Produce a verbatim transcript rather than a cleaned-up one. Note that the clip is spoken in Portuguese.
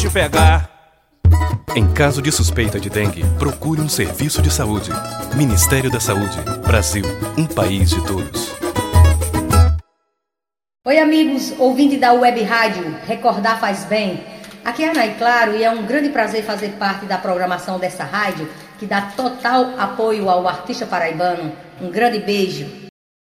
te pegar. Em caso de suspeita de dengue, procure um serviço de saúde. Ministério da Saúde. Brasil, um país de todos. Oi, amigos, ouvinte da Web Rádio Recordar Faz Bem. Aqui é a Ana, claro, e é um grande prazer fazer parte da programação dessa rádio que dá total apoio ao artista paraibano. Um grande beijo.